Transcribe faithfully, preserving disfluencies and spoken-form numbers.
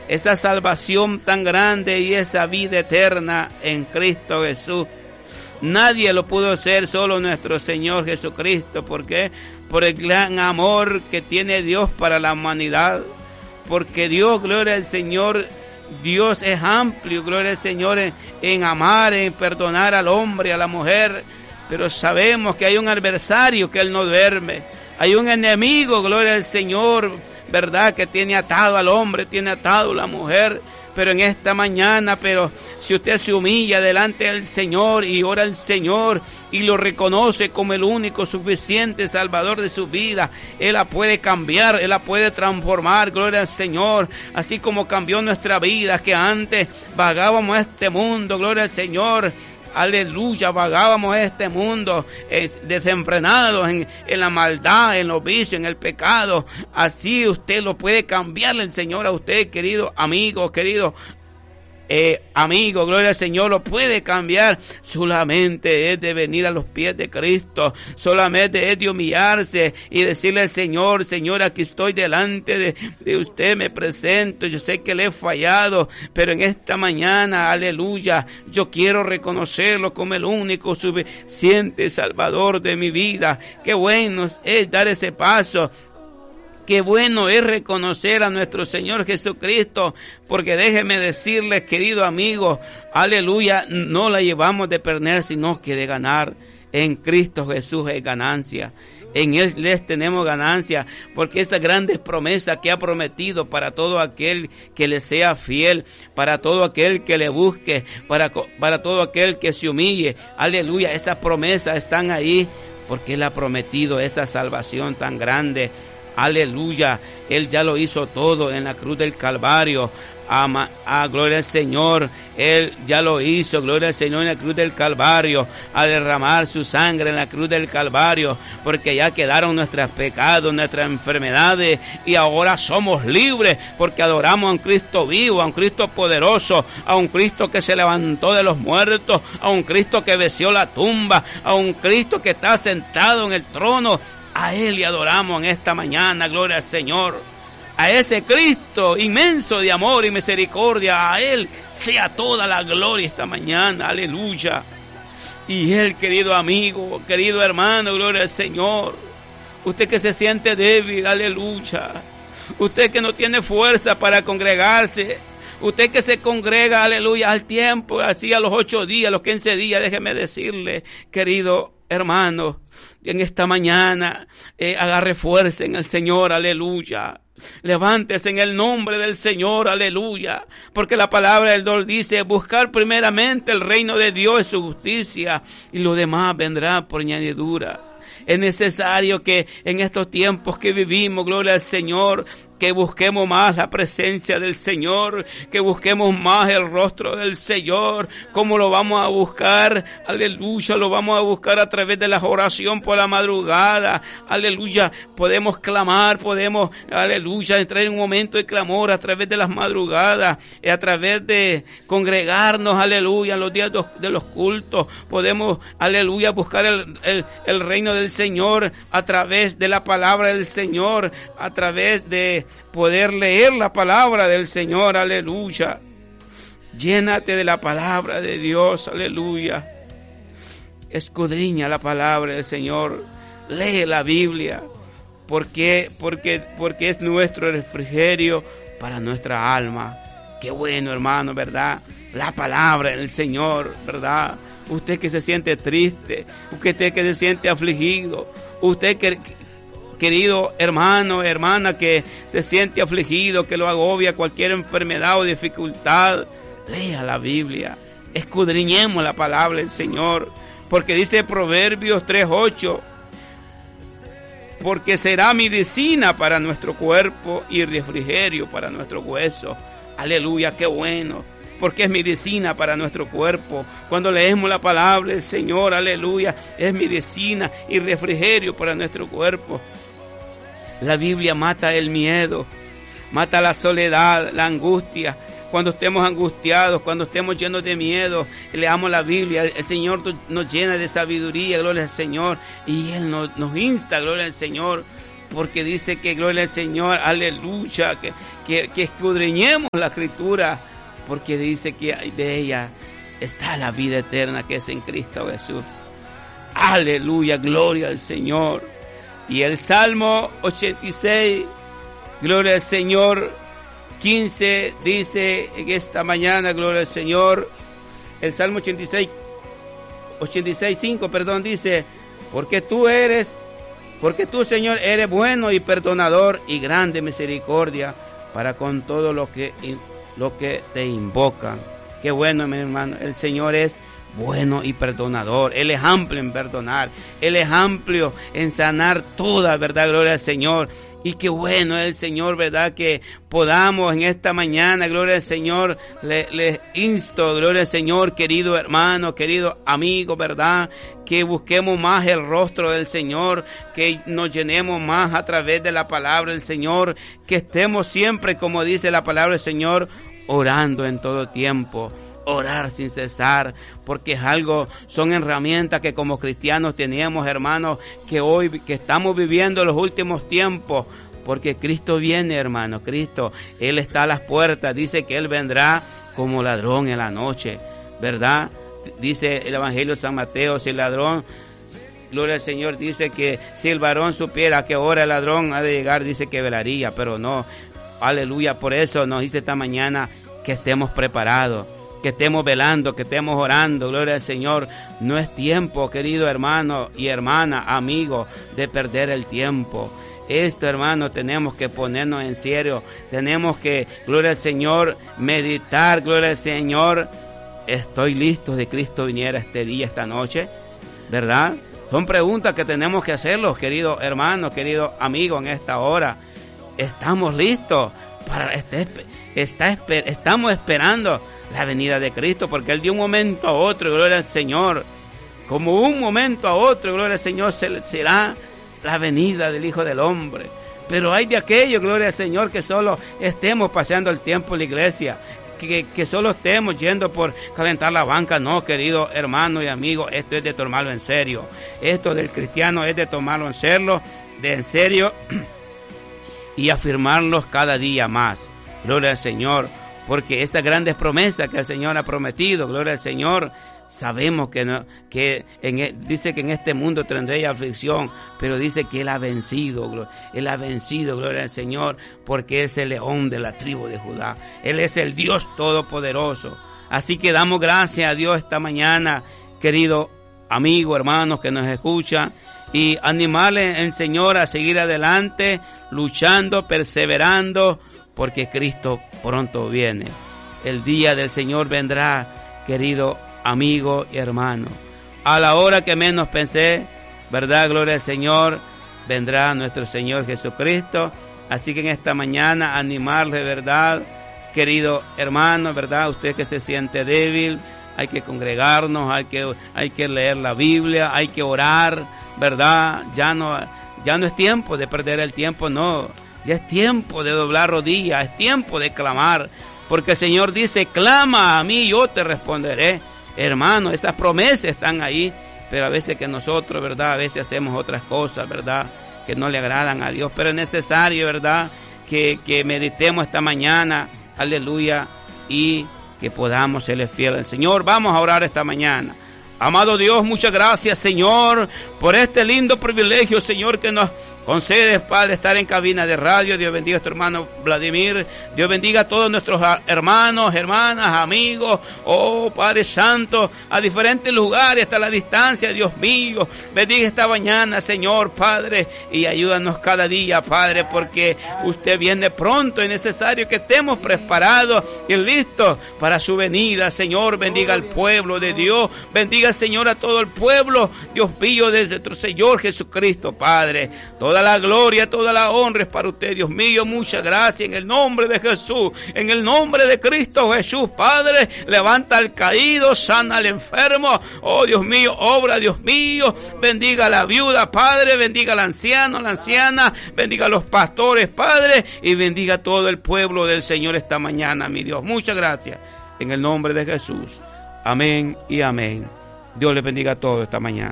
esa salvación tan grande y esa vida eterna en Cristo Jesús. Nadie lo pudo hacer, solo nuestro Señor Jesucristo. ¿Por qué? Por el gran amor que tiene Dios para la humanidad. Porque Dios, gloria al Señor, Dios es amplio, gloria al Señor, en, en amar, en perdonar al hombre, a la mujer. Pero sabemos que hay un adversario que Él no duerme. Hay un enemigo, gloria al Señor, verdad, que tiene atado al hombre, tiene atado a la mujer. Pero en esta mañana, pero si usted se humilla delante del Señor y ora al Señor y lo reconoce como el único suficiente Salvador de su vida, Él la puede cambiar, Él la puede transformar, gloria al Señor, así como cambió nuestra vida, que antes vagábamos a este mundo, gloria al Señor. Aleluya, vagábamos a este mundo eh, desenfrenados en, en la maldad, en los vicios, en el pecado. Así usted lo puede cambiarle el Señor a usted, querido amigo, querido Eh, amigo, gloria al Señor, lo puede cambiar. Solamente es de venir a los pies de Cristo, solamente es de humillarse y decirle al Señor: Señor, aquí estoy delante de, de usted, me presento, yo sé que le he fallado, pero en esta mañana, aleluya, yo quiero reconocerlo como el único suficiente Salvador de mi vida. Qué bueno es dar ese paso. Qué bueno es reconocer a nuestro Señor Jesucristo, porque déjeme decirles, querido amigo, aleluya, no la llevamos de perder, sino que de ganar. En Cristo Jesús es ganancia. En Él les tenemos ganancia, porque esa grande promesa que ha prometido para todo aquel que le sea fiel, para todo aquel que le busque, para, para todo aquel que se humille. Aleluya, esas promesas están ahí, porque Él ha prometido esa salvación tan grande. Aleluya, Él ya lo hizo todo en la cruz del Calvario. Ama, ah, gloria al Señor, Él ya lo hizo, gloria al Señor, en la cruz del Calvario, a derramar su sangre en la cruz del Calvario, porque ya quedaron nuestros pecados, nuestras enfermedades, y ahora somos libres, porque adoramos a un Cristo vivo, a un Cristo poderoso, a un Cristo que se levantó de los muertos, a un Cristo que venció la tumba, a un Cristo que está sentado en el trono. A Él le adoramos en esta mañana, gloria al Señor. A ese Cristo inmenso de amor y misericordia, a Él sea toda la gloria esta mañana, aleluya. Y Él, querido amigo, querido hermano, gloria al Señor. Usted que se siente débil, aleluya. Usted que no tiene fuerza para congregarse. Usted que se congrega, aleluya, al tiempo, así a los ocho días, a los quince días, déjeme decirle, querido hermano, en esta mañana eh, agarre fuerza en el Señor, aleluya. Levántese en el nombre del Señor, aleluya. Porque la palabra del Dios dice: buscar primeramente el reino de Dios y su justicia, y lo demás vendrá por añadidura. Es necesario que en estos tiempos que vivimos, gloria al Señor, que busquemos más la presencia del Señor, que busquemos más el rostro del Señor. ¿Cómo lo vamos a buscar? Aleluya, lo vamos a buscar a través de la oración por la madrugada. Aleluya, podemos clamar, podemos, aleluya, entrar en un momento de clamor a través de las madrugadas, a través de congregarnos, aleluya, en los días de los cultos. Podemos, aleluya, buscar el, el, el reino del Señor a través de la palabra del Señor, a través de poder leer la palabra del Señor, aleluya. Llénate de la palabra de Dios, aleluya. Escudriña la palabra del Señor, lee la Biblia, porque, porque, porque es nuestro refrigerio para nuestra alma. Qué bueno, hermano, ¿verdad? La palabra del Señor, ¿verdad? Usted que se siente triste, usted que se siente afligido, usted que querido hermano, hermana, que se siente afligido, que lo agobia cualquier enfermedad o dificultad, lea la Biblia, escudriñemos la palabra del Señor, porque dice Proverbios tres ocho, porque será medicina para nuestro cuerpo y refrigerio para nuestro hueso. Aleluya, qué bueno, porque es medicina para nuestro cuerpo. Cuando leemos la palabra del Señor, aleluya, es medicina y refrigerio para nuestro cuerpo. La Biblia mata el miedo, mata la soledad, la angustia. Cuando estemos angustiados, cuando estemos llenos de miedo, leamos la Biblia. El Señor nos llena de sabiduría, gloria al Señor. Y Él nos, nos insta, gloria al Señor. porque dice que gloria al Señor, aleluya, que, que, que escudriñemos la Escritura, porque dice que de ella está la vida eterna que es en Cristo Jesús. Aleluya, gloria al Señor. Y el Salmo ochenta y seis, gloria al Señor, quince, dice en esta mañana, gloria al Señor, el Salmo ochenta y seis, ochenta y seis, cinco, perdón, dice, porque tú eres, porque tú, Señor, eres bueno y perdonador y grande misericordia para con todo lo que, lo que te invocan. Qué bueno, mi hermano, el Señor es bueno y perdonador. Él es amplio en perdonar, Él es amplio en sanar toda, ¿verdad? Gloria al Señor. Y qué bueno es el Señor, ¿verdad? Que podamos en esta mañana, gloria al Señor, les le insto, gloria al Señor, querido hermano, querido amigo, ¿verdad? Que busquemos más el rostro del Señor, que nos llenemos más a través de la palabra del Señor, que estemos siempre, como dice la palabra del Señor, orando en todo tiempo. Orar sin cesar, porque es algo, son herramientas que como cristianos tenemos, hermanos, que hoy que estamos viviendo los últimos tiempos, porque Cristo viene, hermano, Cristo, Él está a las puertas, dice que Él vendrá como ladrón en la noche, ¿verdad? Dice el Evangelio de San Mateo, si el ladrón, gloria al Señor, dice que si el varón supiera a qué hora el ladrón ha de llegar, dice que velaría, pero no, aleluya, por eso nos dice esta mañana que estemos preparados, que estemos velando, que estemos orando, gloria al Señor. No es tiempo, querido hermano y hermana, amigo, de perder el tiempo. Esto, hermano, tenemos que ponernos en serio, tenemos que, gloria al Señor, meditar, gloria al Señor. Estoy listo de Cristo viniera este día, esta noche, ¿verdad? Son preguntas que tenemos que hacerlos, querido hermano, querido amigo, en esta hora. ¿Estamos listos para este, está, estamos esperando la venida de Cristo? Porque Él de un momento a otro, gloria al Señor, como un momento a otro, gloria al Señor, será la venida del Hijo del Hombre. Pero hay de aquellos, gloria al Señor, que solo estemos paseando el tiempo en la iglesia, que, que solo estemos yendo por calentar la banca. No, querido hermano y amigo, esto es de tomarlo en serio. Esto del cristiano es de tomarlo en serio, de en serio, y afirmarlos cada día más. Gloria al Señor. Porque esas grandes promesas que el Señor ha prometido, gloria al Señor, sabemos que, no, que en, dice que en este mundo tendréis aflicción, pero dice que Él ha vencido, Él ha vencido, gloria al Señor, porque es el león de la tribu de Judá. Él es el Dios todopoderoso. Así que damos gracias a Dios esta mañana, querido amigo, hermanos que nos escuchan, y animarle al Señor a seguir adelante, luchando, perseverando, porque Cristo pronto viene. El día del Señor vendrá, querido amigo y hermano. A la hora que menos pensé, ¿verdad? Gloria al Señor, vendrá nuestro Señor Jesucristo. Así que en esta mañana animarle, ¿verdad? Querido hermano, ¿verdad? Usted que se siente débil, hay que congregarnos, hay que, hay que leer la Biblia, hay que orar, ¿verdad? Ya no, ya no es tiempo de perder el tiempo, no. Ya es tiempo de doblar rodillas, es tiempo de clamar, porque el Señor dice, clama a mí, yo te responderé. Hermano, esas promesas están ahí, pero a veces que nosotros, ¿verdad? A veces hacemos otras cosas, ¿verdad? Que no le agradan a Dios, pero es necesario, ¿verdad? Que, que meditemos esta mañana, aleluya, y que podamos serle fiel al Señor. Vamos a orar esta mañana. Amado Dios, muchas gracias, Señor, por este lindo privilegio, Señor, que nos concedes, Padre, estar en cabina de radio. Dios bendiga a tu hermano Vladimir. Dios bendiga a todos nuestros hermanos, hermanas, amigos. Oh, Padre Santo, a diferentes lugares, hasta la distancia, Dios mío. Bendiga esta mañana, Señor, Padre, y ayúdanos cada día, Padre, porque usted viene pronto. Es necesario que estemos preparados y listos para su venida, Señor. Bendiga al pueblo de Dios. Bendiga, Señor, a todo el pueblo, Dios mío, de nuestro Señor Jesucristo, Padre. Toda la gloria, toda la honra es para usted, Dios mío. Muchas gracias en el nombre de Jesús, en el nombre de Cristo Jesús, Padre. Levanta al caído, sana al enfermo. Oh, Dios mío, obra, Dios mío. Bendiga a la viuda, Padre. Bendiga al anciano, a la anciana. Bendiga a los pastores, Padre. Y bendiga a todo el pueblo del Señor esta mañana, mi Dios. Muchas gracias en el nombre de Jesús. Amén y amén. Dios les bendiga a todos esta mañana.